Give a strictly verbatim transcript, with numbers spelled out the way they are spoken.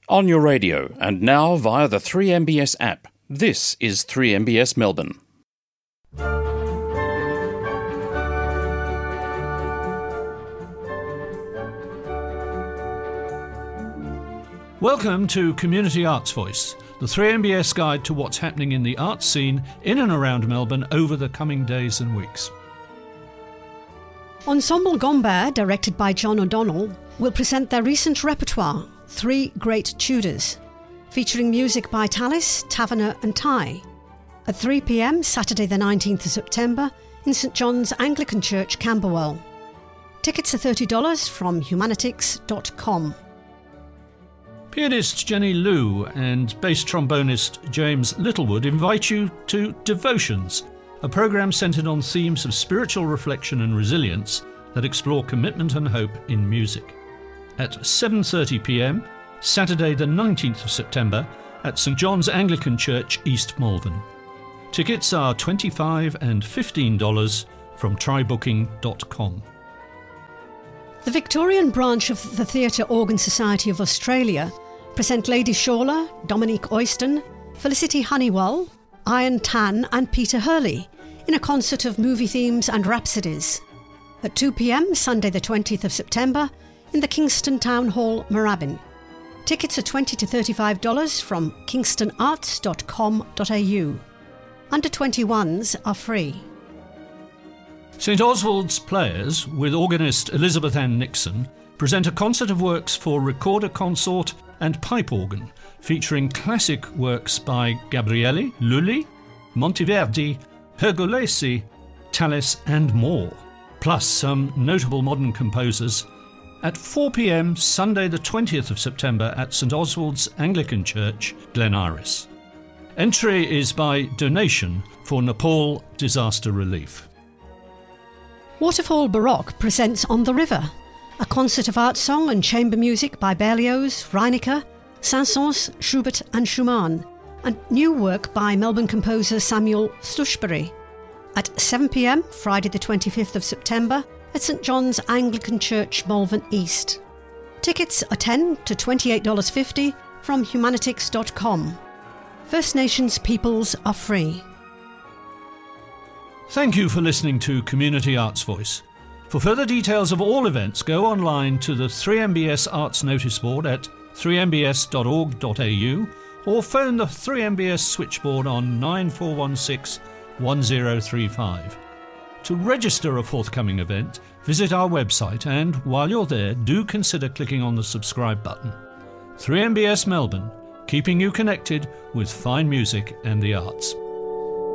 On your radio and now via the three M B S app. This is three M B S Melbourne. Welcome to Community Arts Voice, the three M B S guide to what's happening in the arts scene in and around Melbourne over the coming days and weeks. Ensemble Gombert, directed by John O'Donnell, will present their recent repertoire, Three Great Tudors, featuring music by Tallis, Taverner and Tye, at three p m Saturday the nineteenth of September in St John's Anglican Church, Camberwell. Tickets are thirty dollars from humanitix dot com. Pianist Jenny Liu and bass trombonist James Littlewood invite you to Devotions, a programme centred on themes of spiritual reflection and resilience that explore commitment and hope in music. At seven thirty p m, Saturday the nineteenth of September at St John's Anglican Church, East Malvern. Tickets are twenty-five dollars and fifteen dollars from try booking dot com. The Victorian branch of the Theatre Organ Society of Australia present Lady Shawler, Dominique Oyston, Felicity Honeywell, Ian Tan and Peter Hurley in a concert of movie themes and rhapsodies. At two p m Sunday the twentieth of September in the Kingston Town Hall, Moorabbin. Tickets are twenty dollars to thirty-five dollars from kingston arts dot com dot a u. Under twenty-ones are free. St Oswald's Players, with organist Elizabeth Ann Nixon, present a concert of works for recorder consort and pipe organ, featuring classic works by Gabrieli, Lully, Monteverdi, Pergolesi, Tallis and more, plus some notable modern composers, at four p m Sunday the twentieth of September at St Oswald's Anglican Church, Glen Iris. Entry is by donation for Nepal disaster relief. Waterfall Baroque presents On the River, a concert of art song and chamber music by Berlioz, Reinecke, Saint-Saëns, Schubert and Schumann, and new work by Melbourne composer Samuel Stuchbury. At seven p m Friday the twenty-fifth of September at St John's Anglican Church, Malvern East. Tickets are ten dollars to twenty-eight dollars fifty from humanitix dot com. First Nations peoples are free. Thank you for listening to Community Arts Voice. For further details of all events, go online to the three M B S Arts Notice Board at three m b s dot org dot a u or phone the three M B S switchboard on nine four one six one zero three five. To register a forthcoming event, visit our website and, while you're there, do consider clicking on the subscribe button. three M B S Melbourne, keeping you connected with fine music and the arts.